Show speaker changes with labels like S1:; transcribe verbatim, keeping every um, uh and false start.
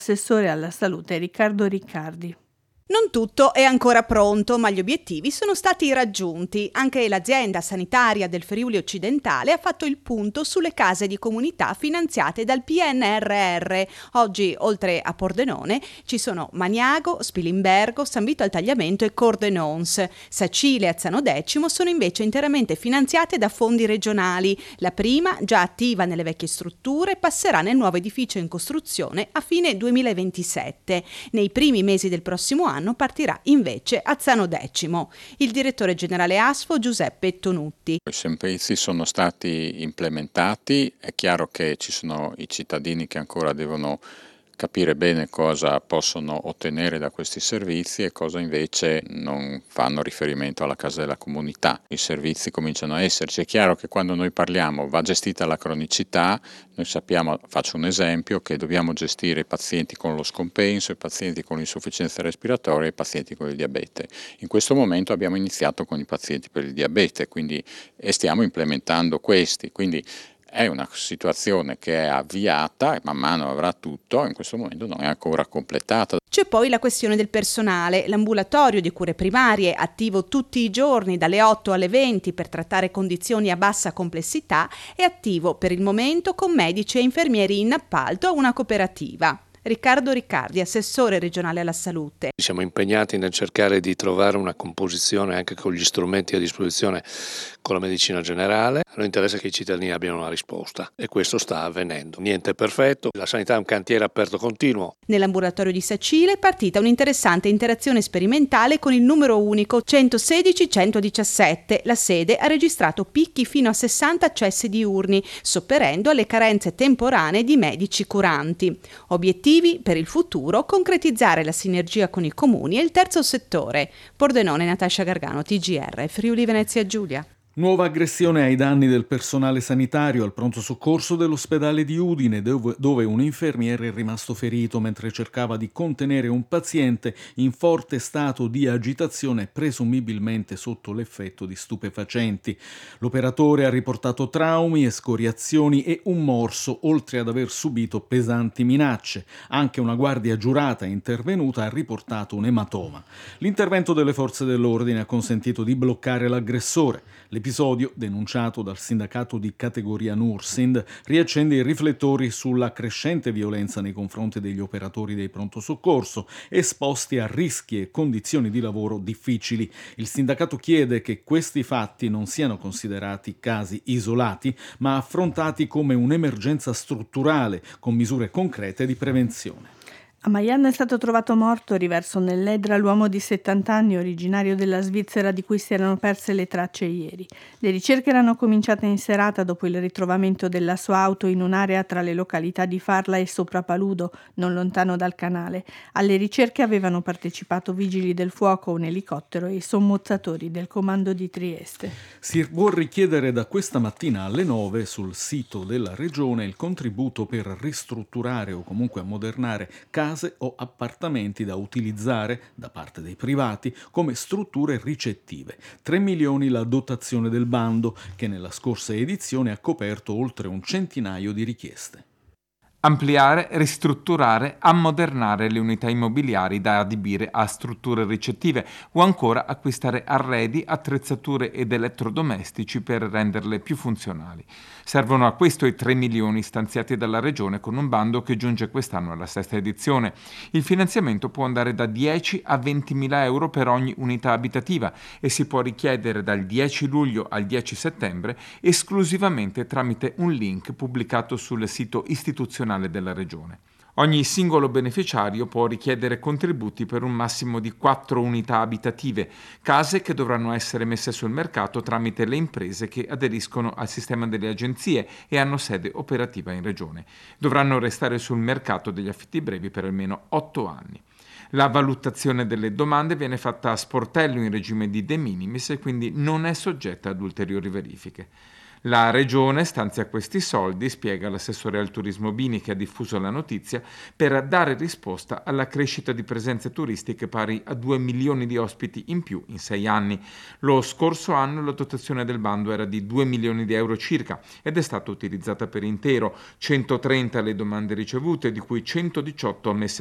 S1: Assessore alla salute Riccardo Riccardi.
S2: Non tutto è ancora pronto, ma gli obiettivi sono stati raggiunti. Anche l'azienda sanitaria del Friuli Occidentale ha fatto il punto sulle case di comunità finanziate dal P N R R. Oggi, oltre a Pordenone, ci sono Maniago, Spilimbergo, San Vito al Tagliamento e Cordenons. Sacile e Azzano Decimo sono invece interamente finanziate da fondi regionali. La prima, già attiva nelle vecchie strutture, passerà nel nuovo edificio in costruzione a fine duemilaventisette. Nei primi mesi del prossimo anno partirà invece Azzano Decimo. Il direttore generale ASFO Giuseppe Tonutti.
S3: I servizi sono stati implementati, è chiaro che ci sono i cittadini che ancora devono capire bene cosa possono ottenere da questi servizi e cosa invece non fanno riferimento alla casa della comunità. I servizi cominciano a esserci. È chiaro che quando noi parliamo va gestita la cronicità, noi sappiamo, faccio un esempio, che dobbiamo gestire i pazienti con lo scompenso, i pazienti con l'insufficienza respiratoria e i pazienti con il diabete. In questo momento abbiamo iniziato con i pazienti per il diabete, quindi e stiamo implementando questi. Quindi è una situazione che è avviata e man mano avrà tutto, in questo momento non è ancora completata.
S2: C'è poi la questione del personale. L'ambulatorio di cure primarie, attivo tutti i giorni dalle otto alle venti per trattare condizioni a bassa complessità, è attivo per il momento con medici e infermieri in appalto a una cooperativa. Riccardo Riccardi, assessore regionale alla salute.
S4: Siamo impegnati nel cercare di trovare una composizione anche con gli strumenti a disposizione con la medicina generale. A noi interessa che i cittadini abbiano una risposta e questo sta avvenendo. Niente è perfetto, la sanità è un cantiere aperto continuo.
S2: Nell'ambulatorio di Sacile è partita un'interessante interazione sperimentale con il numero unico centosedici centodiciassette. La sede ha registrato picchi fino a sessanta accessi diurni, sopperendo alle carenze temporanee di medici curanti. Obiettivi per il futuro: concretizzare la sinergia con i comuni e il terzo settore. Pordenone, Natascia Gargano, T G R, Friuli Venezia Giulia.
S5: Nuova aggressione ai danni del personale sanitario al pronto soccorso dell'ospedale di Udine, dove, dove un infermiere è rimasto ferito mentre cercava di contenere un paziente in forte stato di agitazione, presumibilmente sotto l'effetto di stupefacenti. L'operatore ha riportato traumi, escoriazioni e un morso, oltre ad aver subito pesanti minacce. Anche una guardia giurata intervenuta ha riportato un ematoma. L'intervento delle forze dell'ordine ha consentito di bloccare l'aggressore. L'episodio, denunciato dal sindacato di categoria Nursind, riaccende i riflettori sulla crescente violenza nei confronti degli operatori dei pronto soccorso, esposti a rischi e condizioni di lavoro difficili. Il sindacato chiede che questi fatti non siano considerati casi isolati, ma affrontati come un'emergenza strutturale, con misure concrete di prevenzione.
S1: A Maiano è stato trovato morto, riverso nell'Edra, l'uomo di settanta anni, originario della Svizzera, di cui si erano perse le tracce ieri. Le ricerche erano cominciate in serata dopo il ritrovamento della sua auto in un'area tra le località di Farla e Soprapaludo, non lontano dal canale. Alle ricerche avevano partecipato vigili del fuoco, un elicottero e i sommozzatori del comando di Trieste.
S5: Si vuol richiedere da questa mattina alle nove sul sito della regione il contributo per ristrutturare o comunque ammodernare case o appartamenti da utilizzare da parte dei privati come strutture ricettive. tre milioni la dotazione del bando, che nella scorsa edizione ha coperto oltre un centinaio di richieste.
S6: Ampliare, ristrutturare, ammodernare le unità immobiliari da adibire a strutture ricettive o ancora acquistare arredi, attrezzature ed elettrodomestici per renderle più funzionali. Servono a questo i tre milioni stanziati dalla Regione con un bando che giunge quest'anno alla sesta edizione. Il finanziamento può andare da dieci a ventimila euro per ogni unità abitativa e si può richiedere dal dieci luglio al dieci settembre esclusivamente tramite un link pubblicato sul sito istituzionale della Regione. Ogni singolo beneficiario può richiedere contributi per un massimo di quattro unità abitative, case che dovranno essere messe sul mercato tramite le imprese che aderiscono al sistema delle agenzie e hanno sede operativa in Regione. Dovranno restare sul mercato degli affitti brevi per almeno otto anni. La valutazione delle domande viene fatta a sportello in regime di de minimis e quindi non è soggetta ad ulteriori verifiche. La Regione stanzia questi soldi, spiega l'assessore al turismo Bini che ha diffuso la notizia, per dare risposta alla crescita di presenze turistiche pari a due milioni di ospiti in più in sei anni. Lo scorso anno la dotazione del bando era di due milioni di euro circa ed è stata utilizzata per intero, centotrenta le domande ricevute, di cui centodiciotto ammesse